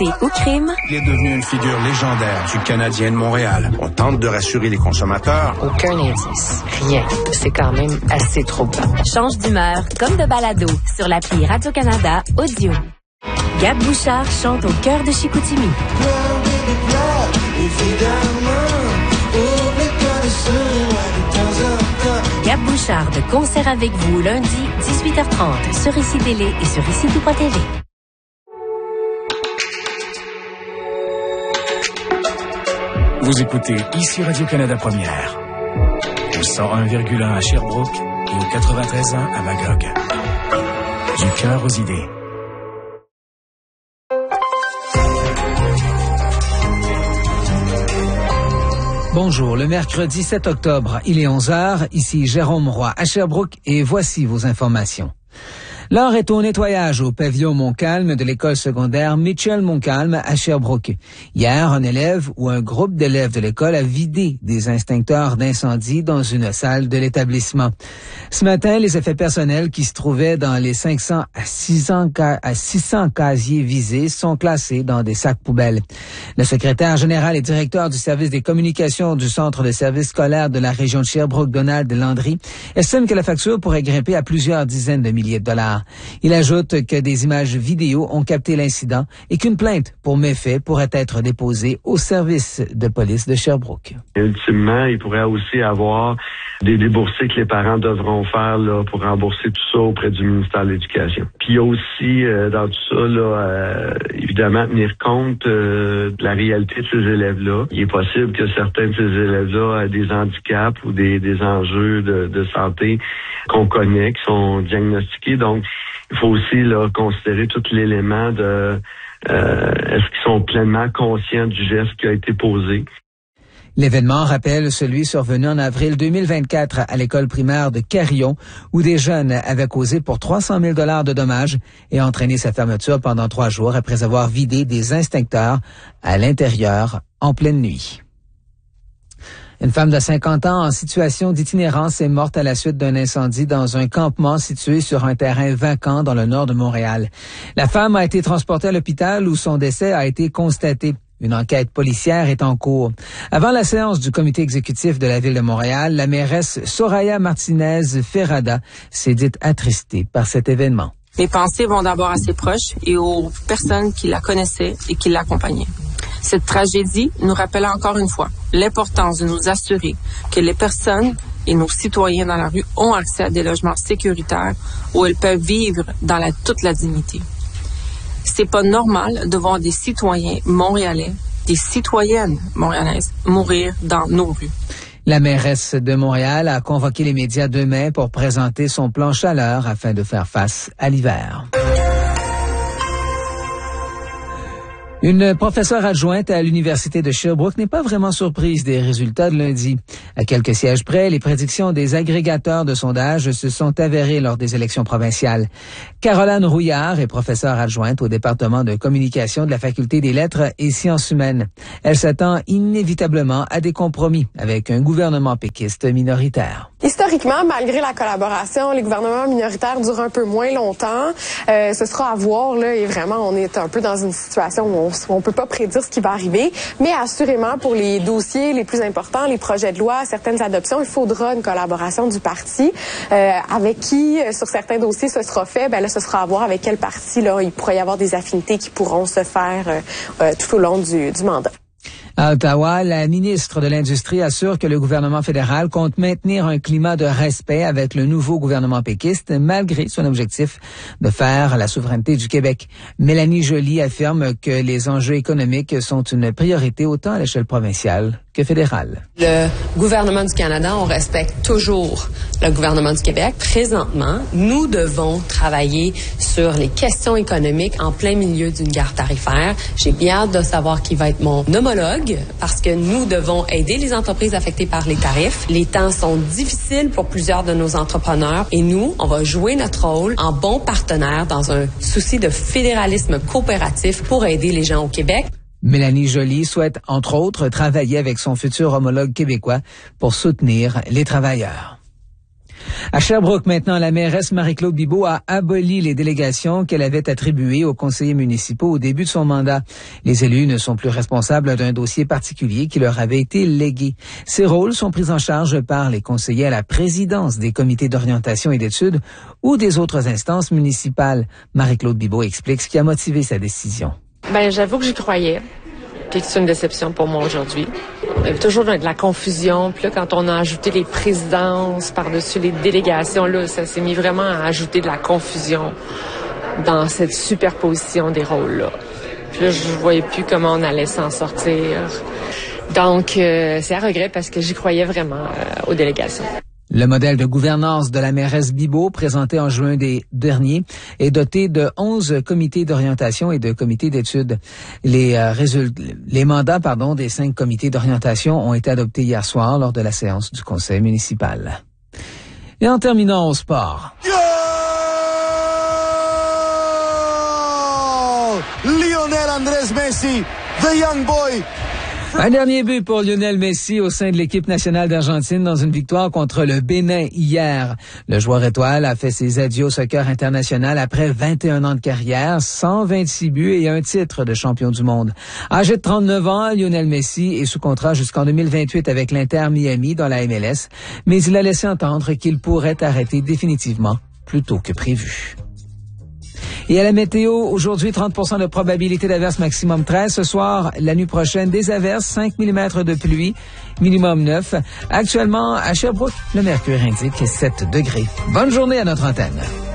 Ou crime. Il est devenu une figure légendaire du Canadien de Montréal. On tente de rassurer les consommateurs. Aucun indice. Rien. C'est quand même assez troublant. Change d'humeur comme de balado sur l'appli Radio-Canada Audio. Gab Bouchard chante au cœur de Chicoutimi. Gab Bouchard de concert avec vous lundi 18h30 sur ICI Télé et sur ICI.TV. Vous écoutez ici Radio-Canada Première, au 101,1 à Sherbrooke et au 93.1 à Magog. Du cœur aux idées. Bonjour, le mercredi 7 octobre, il est 11h, ici Jérôme Roy à Sherbrooke et voici vos informations. L'heure est au nettoyage au pavillon Montcalm de l'école secondaire Mitchell Montcalm à Sherbrooke. Hier, un élève ou un groupe d'élèves de l'école a vidé des extincteurs d'incendie dans une salle de l'établissement. Ce matin, les effets personnels qui se trouvaient dans les 500 à 600 casiers visés sont classés dans des sacs poubelles. Le secrétaire général et directeur du service des communications du centre de services scolaires de la région de Sherbrooke, Donald Landry, estime que la facture pourrait grimper à plusieurs dizaines de milliers de dollars. Il ajoute que des images vidéo ont capté l'incident et qu'une plainte pour méfait pourrait être déposée au service de police de Sherbrooke. Ultimement, il pourrait aussi avoir des déboursés que les parents devront faire là, pour rembourser tout ça auprès du ministère de l'Éducation. Puis il y a aussi dans tout ça, là, évidemment, tenir compte de la réalité de ces élèves-là. Il est possible que certains de ces élèves-là aient des handicaps ou des enjeux de santé qu'on connaît, qui sont diagnostiqués. Donc, il faut aussi là, considérer tout l'élément de est-ce qu'ils sont pleinement conscients du geste qui a été posé. L'événement rappelle celui survenu en avril 2024 à l'école primaire de Carillon, où des jeunes avaient causé pour 300 000 $ de dommages et entraîné sa fermeture pendant 3 jours après avoir vidé des extincteurs à l'intérieur en pleine nuit. Une femme de 50 ans en situation d'itinérance est morte à la suite d'un incendie dans un campement situé sur un terrain vacant dans le nord de Montréal. La femme a été transportée à l'hôpital où son décès a été constaté. Une enquête policière est en cours. Avant la séance du comité exécutif de la Ville de Montréal, la mairesse Soraya Martinez-Ferrada s'est dite attristée par cet événement. Mes pensées vont d'abord à ses proches et aux personnes qui la connaissaient et qui l'accompagnaient. Cette tragédie nous rappelle encore une fois l'importance de nous assurer que les personnes et nos citoyens dans la rue ont accès à des logements sécuritaires où elles peuvent vivre dans toute la dignité. C'est pas normal de voir des citoyens montréalais, des citoyennes montréalaises mourir dans nos rues. La mairesse de Montréal a convoqué les médias demain pour présenter son plan chaleur afin de faire face à l'hiver. Une professeure adjointe à l'Université de Sherbrooke n'est pas vraiment surprise des résultats de lundi. À quelques sièges près, les prédictions des agrégateurs de sondages se sont avérées lors des élections provinciales. Caroline Rouillard est professeure adjointe au département de communication de la Faculté des lettres et sciences humaines. Elle s'attend inévitablement à des compromis avec un gouvernement péquiste minoritaire. Historiquement, malgré la collaboration, les gouvernements minoritaires durent un peu moins longtemps. Ce sera à voir, là, et vraiment, on est un peu dans une situation où on peut pas prédire ce qui va arriver. Mais assurément, pour les dossiers les plus importants, les projets de loi, certaines adoptions, il faudra une collaboration du parti. Avec qui, sur certains dossiers, ce sera fait, ben là, ce sera à voir avec quel parti, là, il pourrait y avoir des affinités qui pourront se faire tout au long du mandat. À Ottawa, la ministre de l'Industrie assure que le gouvernement fédéral compte maintenir un climat de respect avec le nouveau gouvernement péquiste, malgré son objectif de faire la souveraineté du Québec. Mélanie Joly affirme que les enjeux économiques sont une priorité autant à l'échelle provinciale que fédérale. Le gouvernement du Canada, on respecte toujours le gouvernement du Québec. Présentement, nous devons travailler sur les questions économiques en plein milieu d'une guerre tarifaire. J'ai bien hâte de savoir qui va être mon homologue parce que nous devons aider les entreprises affectées par les tarifs. Les temps sont difficiles pour plusieurs de nos entrepreneurs et nous, on va jouer notre rôle en bon partenaire dans un souci de fédéralisme coopératif pour aider les gens au Québec. Mélanie Joly souhaite, entre autres, travailler avec son futur homologue québécois pour soutenir les travailleurs. À Sherbrooke, maintenant, la mairesse Marie-Claude Bibeau a aboli les délégations qu'elle avait attribuées aux conseillers municipaux au début de son mandat. Les élus ne sont plus responsables d'un dossier particulier qui leur avait été légué. Ces rôles sont pris en charge par les conseillers à la présidence des comités d'orientation et d'études ou des autres instances municipales. Marie-Claude Bibeau explique ce qui a motivé sa décision. J'avoue que j'y croyais. Puis c'est une déception pour moi aujourd'hui. Il y avait toujours de la confusion. Puis là, quand on a ajouté les présidences par-dessus les délégations, là, ça s'est mis vraiment à ajouter de la confusion dans cette superposition des rôles-là. Puis là, je voyais plus comment on allait s'en sortir. Donc, c'est à regret parce que j'y croyais vraiment aux délégations. Le modèle de gouvernance de la mairesse Bibeau, présenté en juin dernier, est doté de 11 comités d'orientation et de comités d'études. Les mandats des 5 comités d'orientation ont été adoptés hier soir lors de la séance du conseil municipal. Et en terminant au sport. Lionel Andrés Messi, the young boy. Un dernier but pour Lionel Messi au sein de l'équipe nationale d'Argentine dans une victoire contre le Bénin hier. Le joueur étoile a fait ses adieux au soccer international après 21 ans de carrière, 126 buts et un titre de champion du monde. Âgé de 39 ans, Lionel Messi est sous contrat jusqu'en 2028 avec l'Inter Miami dans la MLS, mais il a laissé entendre qu'il pourrait arrêter définitivement plus tôt que prévu. Et à la météo, aujourd'hui, 30% de probabilité d'averse, maximum 13. Ce soir, la nuit prochaine, des averses, 5 mm de pluie, minimum 9. Actuellement, à Sherbrooke, le mercure indique 7 degrés. Bonne journée à notre antenne.